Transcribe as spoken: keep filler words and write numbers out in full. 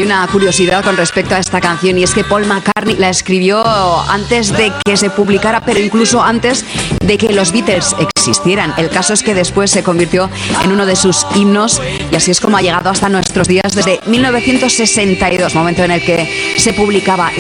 hay una curiosidad con respecto a esta canción, y es que Paul McCartney la escribió antes de que se publicara, pero incluso antes de que los Beatles existieran. El caso es que después se convirtió en uno de sus himnos, y así es como ha llegado hasta nuestros días desde mil novecientos sesenta y dos, momento en el que se publicaba